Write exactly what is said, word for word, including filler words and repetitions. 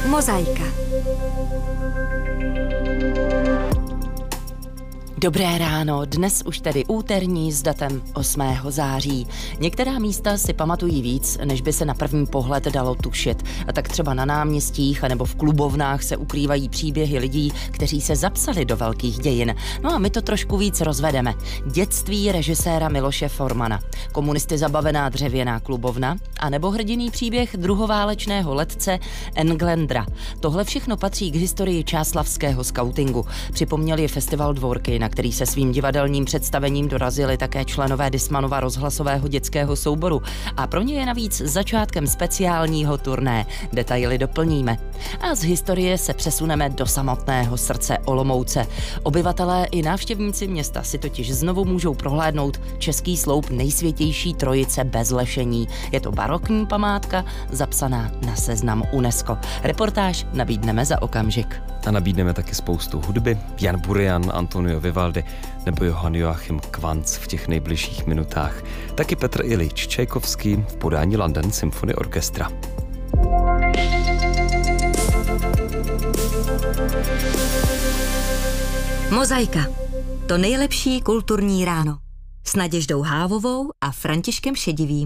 Mozaika. Dobré ráno, dnes už tedy úterní s datem osmého září. Některá místa si pamatují víc, než by se na první pohled dalo tušit. A tak třeba na náměstích anebo v klubovnách se ukrývají příběhy lidí, kteří se zapsali do velkých dějin. No a my to trošku víc rozvedeme. Dětství režiséra Miloše Formana, komunisty zabavená dřevěná klubovna a nebo hrdinný příběh druhoválečného letce Englendra. Tohle všechno patří k historii čáslavského skautingu. Připomněli festival Dvorky, na který se svým divadelním představením dorazili také členové Dismanova rozhlasového dětského souboru. A pro ně je navíc začátkem speciálního turné. Detaily doplníme. A z historie se přesuneme do samotného srdce Olomouce. Obyvatelé i návštěvníci města si totiž znovu můžou prohlédnout český sloup nejsvětější trojice bez lešení. Je to barokní památka, zapsaná na seznam UNESCO. Reportáž nabídneme za okamžik. A nabídneme taky spoustu hudby. Jan Burian, Antonio Vivaldi nebo Johann Joachim Quantz v těch nejbližších minutách. Taky Petr Iljič Čajkovský v podání London Symphony Orchestra. Mozaika. To nejlepší kulturní ráno. S Naděždou Hávovou a Františkem Šedivým.